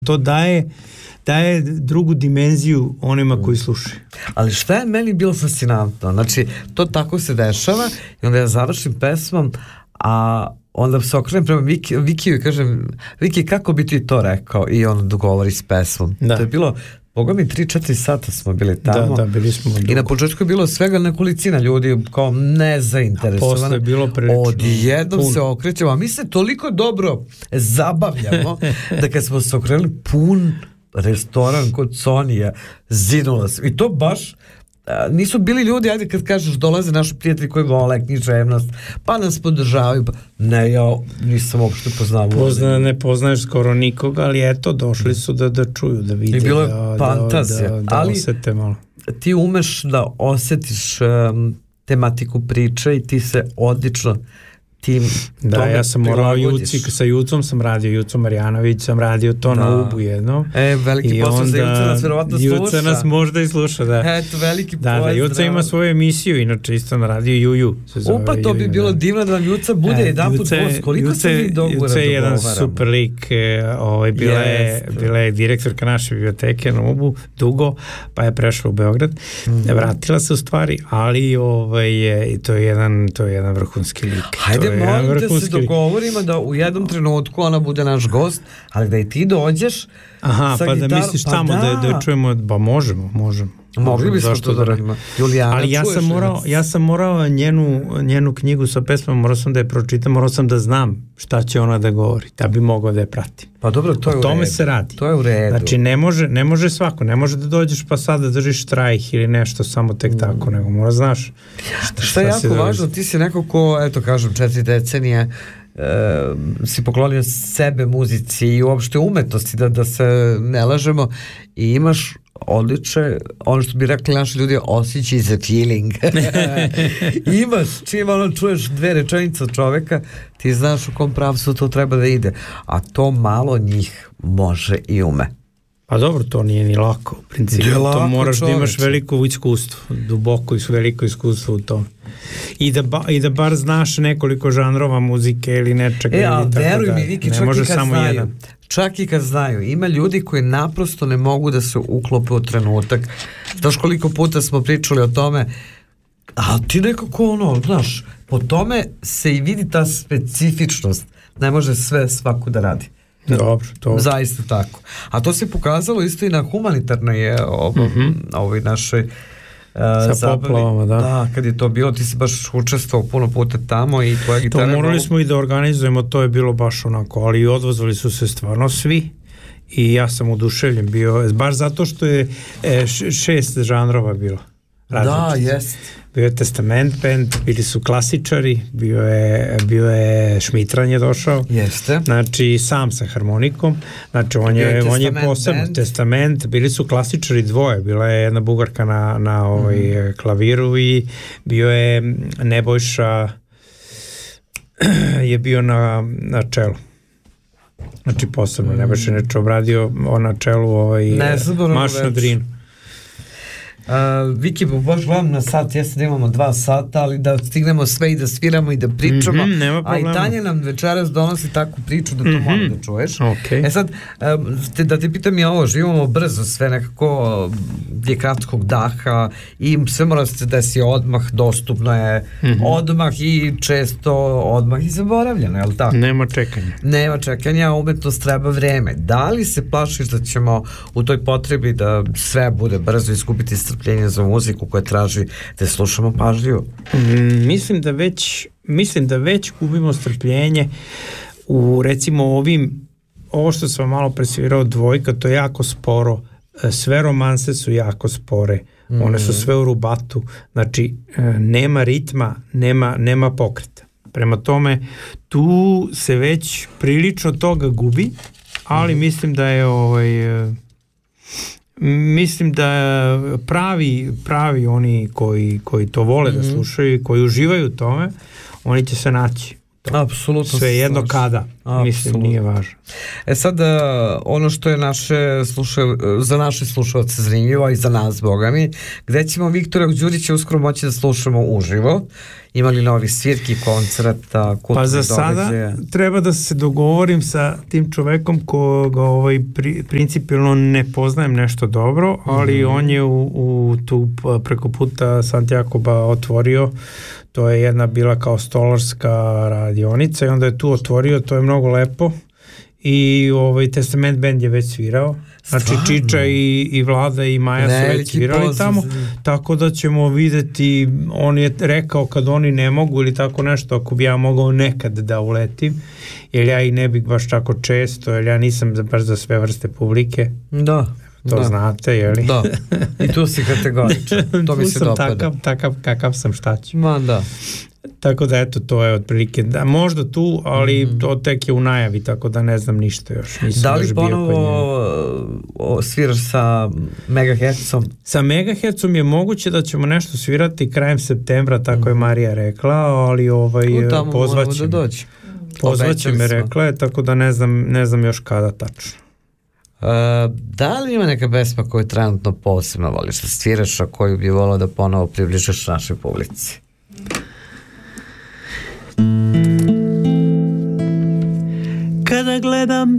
To daje drugu dimenziju onima koji slušaju. Ali šta je meni bilo fascinantno, znači to tako se dešava i onda ja završim pesmom, a onda se okrenem prema Vikiju i kažem, Viki, kako bi ti to rekao? I on dogovori s pesmom. To je bilo, Boga mi, 3-4 sata smo bili tamo. Da, bili smo dugo. I na početku je bilo svega nekolicina ljudi kao nezainteresovana. Posle je bilo prilično. Odjednom se okrećemo, a mi se toliko dobro zabavljamo da kad smo se okrenuli, pun restoran kod Sonija, zinulo se. I to baš nisu bili ljudi, ajde kad kažeš dolaze naši prijatelji koji vole književnost, pa nas podržavaju. Ne, ja nisam uopšte poznao. Ne poznaješ skoro nikoga, ali eto, došli su da čuju, da vide. I bilo je fantazija. Da osete malo. Ti umeš da osetiš tematiku priče i ti se odlično tim ja sam morao sa Jucom sam radio, Juco Marjanović sam radio to na Ubu jedno. Veliki pozdrav za Juca, nas verovatno sluša. Juca nas možda i sluša, da. Eto, veliki pozdrav. Da, Juca ima svoju emisiju, inače isto na radio Juju. Upa, to bi bilo divno da vam Juca bude jedan put gost. Koliko se vi dogovora dogovaramo? Juca je jedan super lik, bila je direktorka naše biblioteke na Ubu, dugo, pa je prešla u Beograd. Vratila se u stvari, ali to je jedan vrhunski lik. Hajde, molim da se dogovorimo da u jednom trenutku ona bude naš gost, ali da i ti dođeš sa pa da misliš tamo da čujemo, ba možemo. Mogli bismo to da radimo. Julijana, ali ja sam morao njenu knjigu sa pesmom, morao sam da je pročitam, morao sam da znam šta će ona da govori, da bi mogao da je pratim. Pa dobro, to je u redu. O tome se radi. To je u redu. Znači ne može svako, ne može da dođeš pa sad da držiš štrajk ili nešto samo tek tako, nego mora znaš šta je jako važno, ti si neko ko, eto kažem, 4 decenije si poklonio sebe muzici i uopšte umetnosti, da se ne lažemo, i imaš odličje, ono što bi rekli naši ljudi, osjećaj za feeling. Imaš, čim čuješ 2 rečenice od čoveka, ti znaš u kom pravcu to treba da ide, a to malo njih može i ume. Pa dobro, to nije ni lako u principu, to moraš da imaš veliko iskustvo, duboko i veliko iskustvo u tome. I da bar znaš nekoliko žanrova muzike ili nečega. Ali veruj mi, Viki, čak i kad znaju, ima ljudi koji naprosto ne mogu da se uklope u trenutak. Znaš koliko puta smo pričali o tome, a ti nekako znaš, po tome se i vidi ta specifičnost, ne može sve svako da radi. Dobro, to. Zaista tako. A to se pokazalo isto i na humanitarnoj ovoj našoj sa poplavama, da, kad je to bilo, ti si baš učestvovao puno puta tamo i tvoja gitara. To morali smo i da organizujemo, to je bilo baš onako, ali odvozili su se stvarno svi i ja sam oduševljen bio, baš zato što je 6 žanrova bilo. Da, jest. Bio je Testament band, bili su klasičari, bio je Šmitran je došao. Jeste. Znači sam sa harmonikom, znači on je posebno band. Testament, bili su klasičari dvoje, bila je jedna Bugarka na klaviru i bio je Nebojša je bio na čelu. Znači posebno, Nebojša je obradio na čelu Maš na Drinu. Viki, baš gledam na sat, jeste da imamo 2 sata, ali da stignemo sve i da sviramo i da pričamo, a i Tanja nam večeras donosi takvu priču da to moram da čuješ. Sad, da te pitam i ovo, živimo brzo, sve nekako je kratkog daha i sve mora se desi odmah, dostupno je odmah i često odmah i zaboravljeno, je li tako? Nema čekanja, umetnost treba vreme. Da li se plašiš da ćemo u toj potrebi da sve bude brzo izgubiti strpljenje za muziku koja traži da slušamo pažljivo? Mislim da već gubimo strpljenje u recimo ovo što sam malo presvirao Dvojka, to je jako sporo, sve romanse su jako spore, one su sve u rubatu, znači nema ritma, nema pokreta. Prema tome tu se već prilično toga gubi, ali mislim da je mislim da pravi oni koji to vole da slušaju i koji uživaju u tome, oni će se naći. Apsolutno. Sve jedno kada. Mislim, nije važno. Sad, ono što je za naše slušalce zanimljivo i za nas, boga mi, gde ćemo Viktora Đurića uskoro moći da slušamo uživo? Ima li novi svirki, koncerta, kulturnih događaja? Pa za sada treba da se dogovorim sa tim čovekom koga principijalno ne poznajem nešto dobro, ali on je tu preko puta Santiagoba otvorio, to je jedna bila kao stolarska radionica i onda je tu otvorio, to je mnogo lepo i Testament band je već svirao. Znači Čiča i Vlada i Maja su već svirali tamo, tako da ćemo videti, on je rekao kad oni ne mogu ili tako nešto, ako bi ja mogao nekad da uletim, jer ja i ne bih baš tako često, jer ja nisam baš za sve vrste publike. Da. To znate, jeli? Da, i tu si kategoričan, to mi se dopada. Takav kakav sam, šta ću. Ma da. Tako da eto, to je otprilike, možda tu, ali to tek je u najavi, tako da ne znam ništa još. Da li ponovo sviraš sa Megahertzom? Sa Megahertzom je moguće da ćemo nešto svirati krajem septembra, tako je Marija rekla, ali pozvaće me, rekla je, tako da ne znam još kada tačno. Da li ima neka pesma koju trenutno posebno voliš da sviraš, a koju bi volao da ponovo približaš našoj publici? Kada gledam